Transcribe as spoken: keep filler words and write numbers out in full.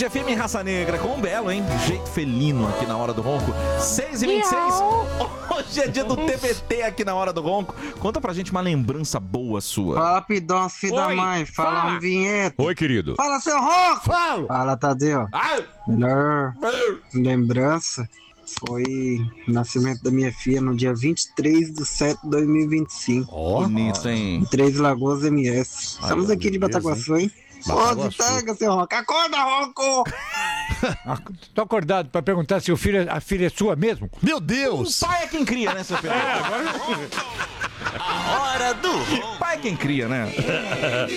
Band F M Raça Negra, com um belo, hein? Jeito felino aqui na Hora do Ronco. seis e vinte e seis. Hoje é dia do T B T aqui na Hora do Ronco. Conta pra gente uma lembrança boa sua. Fala, Pidão, filho da mãe. Fala, fala. um vinheta. Oi, querido. Fala, seu Ronco. Falo. Fala, Tadeu. Melhor lembrança foi o nascimento da minha filha no dia vinte e três de setembro de dois mil e vinte e cinco. Ó, Bonito, hein? Em Três Lagoas M S. Estamos aqui de beleza, Bataguaçu, hein? Pode, pega, seu Ronco. Acorda, Ronco. Tô acordado pra perguntar se o filho, a filha é sua mesmo. Meu Deus! O pai é quem cria, né, seu Pedro? A Hora do Ronco. O pai é quem cria, né?